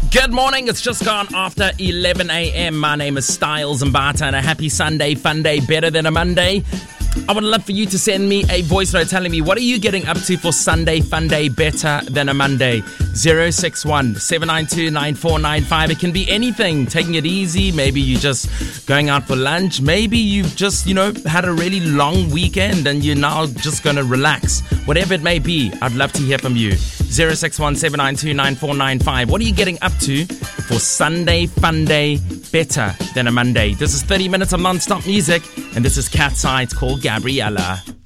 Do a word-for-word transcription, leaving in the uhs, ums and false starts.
Good morning, it's just gone after eleven a.m. My name is Styles Mbata and a happy Sunday, fun day, better than a Monday. I would love for you to send me a voice note telling me what are you getting up to for Sunday, fun day, better than a Monday. zero six one, seven nine two, nine four nine five. It can be anything, taking it easy. Maybe you're just going out for lunch. Maybe you've just, you know, had a really long weekend and you're now just going to relax. Whatever it may be, I'd love to hear from you. zero six one, seven nine two, nine four nine five. What are you getting up to for Sunday, fun day, better than a Monday? This is thirty minutes of non-stop music, and this is Cat's Eye. It's called Gabriella.